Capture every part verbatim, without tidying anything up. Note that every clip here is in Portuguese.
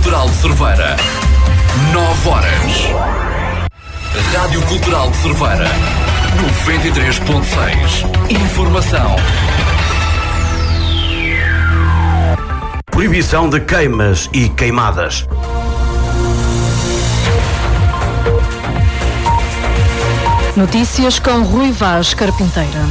Cultural de Cerveira. nove horas. Rádio Cultural de Cerveira. noventa e três ponto seis. Informação. Proibição de queimas e queimadas. Notícias com Rui Vaz Carpinteira.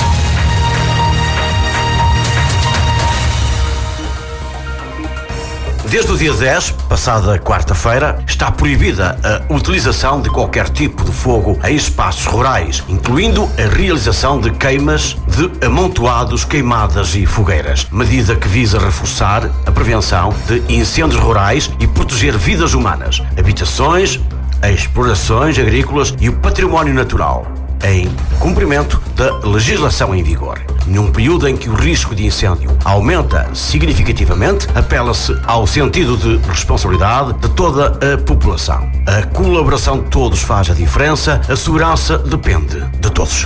Desde o dia dez, passada quarta-feira, está proibida a utilização de qualquer tipo de fogo em espaços rurais, incluindo a realização de queimas de amontoados, queimadas e fogueiras. Medida que visa reforçar a prevenção de incêndios rurais e proteger vidas humanas, habitações, explorações agrícolas e o património natural, em cumprimento da legislação em vigor. Num período em que o risco de incêndio aumenta significativamente, apela-se ao sentido de responsabilidade de toda a população. A colaboração de todos faz a diferença, a segurança depende de todos.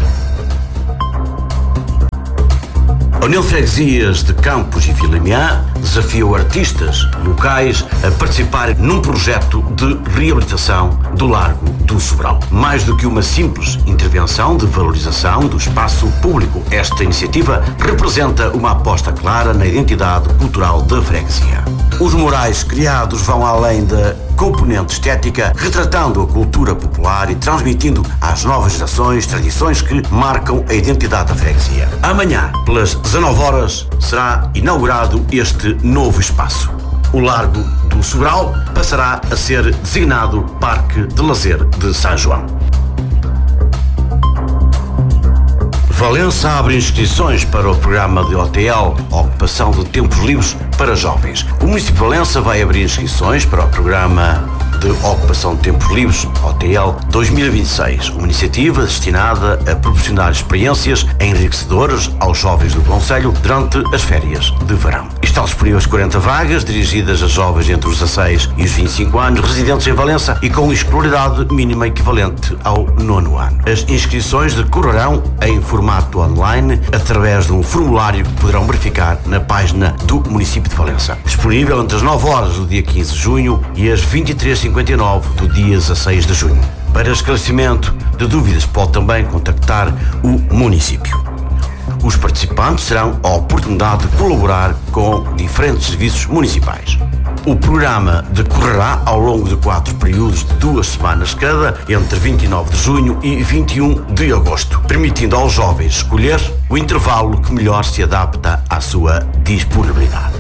A União de Freguesias de Campos e Vilamiã desafiou artistas locais a participar num projeto de reabilitação do Largo do Sobral. Mais do que uma simples intervenção de valorização do espaço público, esta iniciativa representa uma aposta clara na identidade cultural da freguesia. Os murais criados vão além da componente estética, retratando a cultura popular e transmitindo às novas gerações tradições que marcam a identidade da freguesia. Amanhã, pelas dezanove horas, será inaugurado este novo espaço. O Largo do Sobral passará a ser designado Parque de Lazer de São João. Valença abre inscrições para o programa de O T L, Ocupação de Tempos Livres para Jovens. O município de Valença vai abrir inscrições para o programa de Ocupação de Tempos Livres, O T L dois mil e vinte e seis, uma iniciativa destinada a proporcionar experiências enriquecedoras aos jovens do concelho durante as férias de verão. Estão disponíveis quarenta vagas dirigidas a jovens entre os dezasseis e os vinte e cinco anos, residentes em Valença e com escolaridade mínima equivalente ao nono ano. As inscrições decorrerão em formato online através de um formulário que poderão verificar na página do município de Valença. Disponível entre as nove horas do dia quinze de junho e as vinte e três e cinquenta e nove do dia dezasseis de junho. Para esclarecimento de dúvidas, pode também contactar o município. Os participantes terão a oportunidade de colaborar com diferentes serviços municipais. O programa decorrerá ao longo de quatro períodos de duas semanas cada, entre vinte e nove de junho e vinte e um de agosto, permitindo aos jovens escolher o intervalo que melhor se adapta à sua disponibilidade.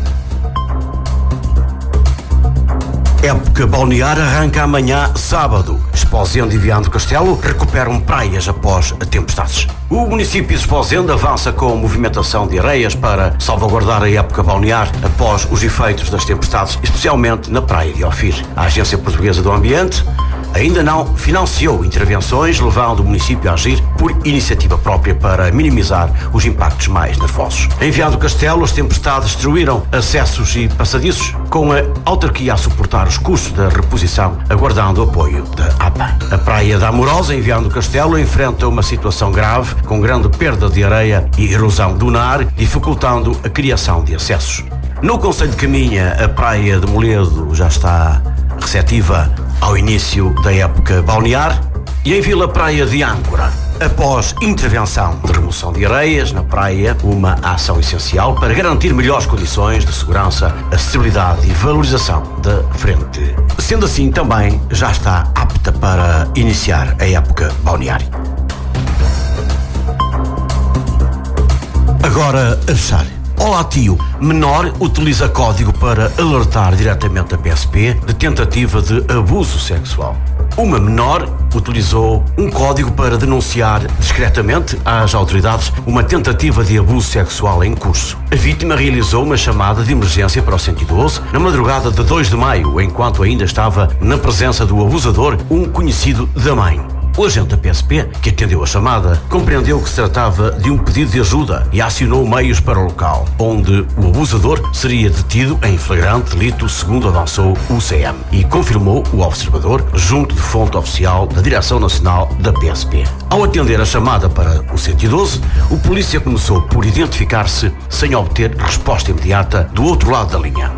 Época balnear arranca amanhã, sábado. Esposende e Viana do Castelo recuperam praias após tempestades. O município de Esposende avança com a movimentação de areias para salvaguardar a época balnear após os efeitos das tempestades, especialmente na praia de Ofir. A Agência Portuguesa do Ambiente ainda não financiou intervenções, levando o município a agir por iniciativa própria para minimizar os impactos mais nervosos. Em Viana do Castelo, as tempestades destruíram acessos e passadiços, com a autarquia a suportar os custos da reposição, aguardando o apoio da A P A. A Praia da Amorosa, em Viana do Castelo, enfrenta uma situação grave, com grande perda de areia e erosão dunar, dificultando a criação de acessos. No concelho de Caminha, a Praia de Moledo já está receptiva ao início da época balnear, e em Vila Praia de Âncora, após intervenção de remoção de areias na praia, uma ação essencial para garantir melhores condições de segurança, acessibilidade e valorização da frente. Sendo assim, também já está apta para iniciar a época balnear. Agora a fechar. Olá tio, menor utiliza código para alertar diretamente a P S P de tentativa de abuso sexual. Uma menor utilizou um código para denunciar discretamente às autoridades uma tentativa de abuso sexual em curso. A vítima realizou uma chamada de emergência para o cento e doze na madrugada de dois de maio, enquanto ainda estava na presença do abusador, um conhecido da mãe. O agente da P S P, que atendeu a chamada, compreendeu que se tratava de um pedido de ajuda e acionou meios para o local, onde o abusador seria detido em flagrante delito, segundo avançou o C M, e confirmou o observador junto de fonte oficial da Direção Nacional da P S P. Ao atender a chamada para o cento e doze, o polícia começou por identificar-se sem obter resposta imediata do outro lado da linha.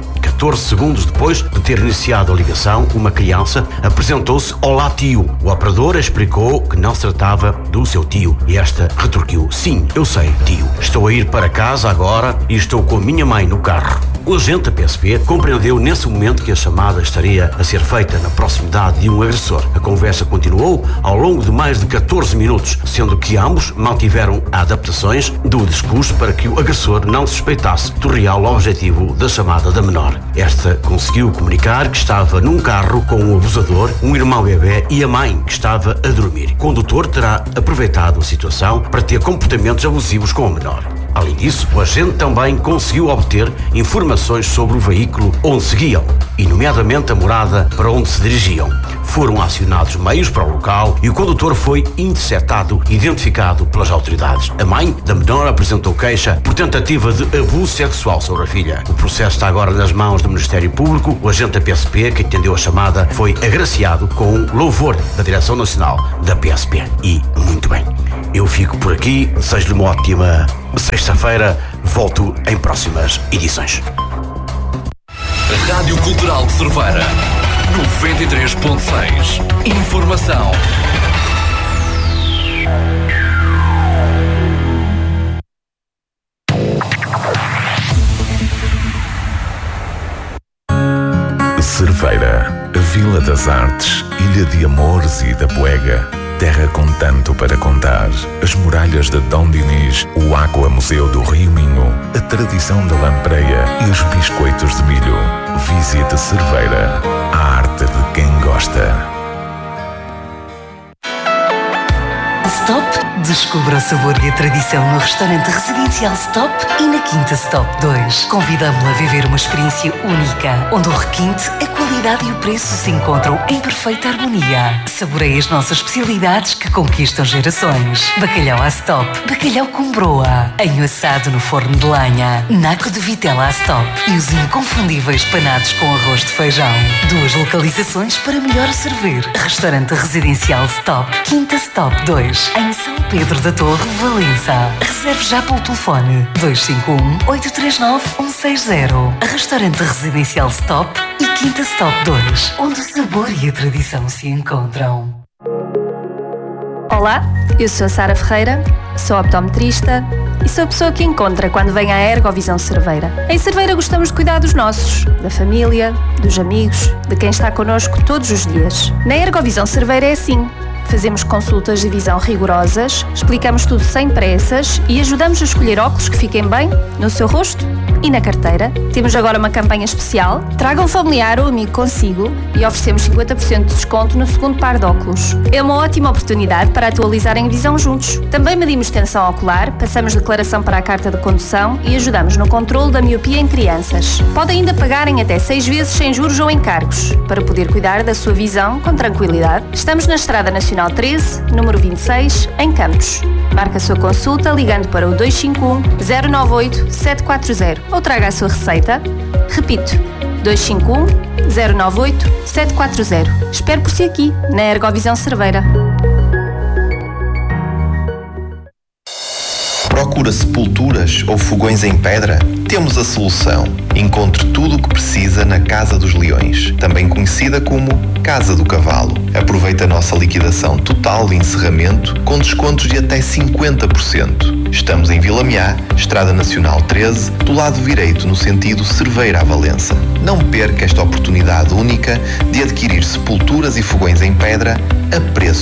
catorze segundos depois de ter iniciado a ligação, uma criança apresentou-se: "Olá, tio." O operador explicou que não se tratava do seu tio e esta retorquiu: "Sim, eu sei, tio. Estou a ir para casa agora e estou com a minha mãe no carro." O agente da P S P compreendeu nesse momento que a chamada estaria a ser feita na proximidade de um agressor. A conversa continuou ao longo de mais de catorze minutos, sendo que ambos mantiveram adaptações do discurso para que o agressor não suspeitasse do real objetivo da chamada da menor. Esta conseguiu comunicar que estava num carro com o abusador, um irmão bebê e a mãe, que estava a dormir. O condutor terá aproveitado a situação para ter comportamentos abusivos com a menor. Além disso, o agente também conseguiu obter informações sobre o veículo onde seguiam, e nomeadamente a morada para onde se dirigiam. Foram acionados meios para o local e o condutor foi interceptado e identificado pelas autoridades. A mãe da menor apresentou queixa por tentativa de abuso sexual sobre a filha. O processo está agora nas mãos do Ministério Público. O agente da P S P, que atendeu a chamada, foi agraciado com um louvor da Direção Nacional da P S P. E muito bem. Eu fico por aqui. Desejo-lhe uma ótima sexta-feira. Volto em próximas edições. Rádio Cultural de Cerveira, noventa e três ponto seis. Informação. Cerveira, a Vila das Artes, ilha de amores e da poega, terra com tanto para contar. As muralhas de Dom Dinis, o Aqua Museu do Rio Minho, a tradição da lampreia e os biscoitos de milho. Visite Cerveira, a arte de quem gosta. Stop. Descubra o sabor e a tradição no restaurante residencial Stop e na Quinta Stop dois. Convidamos-la a viver uma experiência única, onde o requinte, a qualidade e o preço se encontram em perfeita harmonia. Saboreie as nossas especialidades que conquistam gerações. Bacalhau à Stop, bacalhau com broa, anho assado no forno de lenha, naco de vitela à Stop e os inconfundíveis panados com arroz de feijão. Duas localizações para melhor servir. Restaurante residencial Stop, Quinta Stop dois, em São Pedro da Torre, Valença. Reserve já pelo telefone dois cinco um, oito três nove, um seis zero. Restaurante residencial Stop e Quinta Stop dois, onde o sabor e a tradição se encontram. Olá, eu sou a Sara Ferreira, sou optometrista e sou a pessoa que encontra quando vem à Ergovisão Cerveira. Em Cerveira gostamos de cuidar dos nossos, da família, dos amigos, de quem está connosco todos os dias. Na Ergovisão Cerveira é assim. Fazemos consultas de visão rigorosas, explicamos tudo sem pressas e ajudamos a escolher óculos que fiquem bem no seu rosto e na carteira. Temos agora uma campanha especial. Traga um familiar ou amigo consigo e oferecemos cinquenta por cento de desconto no segundo par de óculos. É uma ótima oportunidade para atualizarem a visão juntos. Também medimos tensão ocular, passamos declaração para a carta de condução e ajudamos no controle da miopia em crianças. Pode ainda pagar em até seis vezes sem juros ou encargos, para poder cuidar da sua visão com tranquilidade. Estamos na Estrada Nacional treze, número vinte e seis, em Campos. Marque a sua consulta ligando para o dois cinco um, zero nove oito, sete quatro zero ou traga a sua receita. Repito, dois cinco um, zero nove oito, sete quatro zero. Espero por si aqui, na Ergovisão Cerveira. Procura sepulturas ou fogões em pedra? Temos a solução. Encontre tudo o que precisa na Casa dos Leões, também conhecida como Casa do Cavalo. Aproveite a nossa liquidação total de encerramento com descontos de até cinquenta por cento. Estamos em Vila Meá, Estrada Nacional treze, do lado direito no sentido Cerveira a Valença. Não perca esta oportunidade única de adquirir sepulturas e fogões em pedra a preço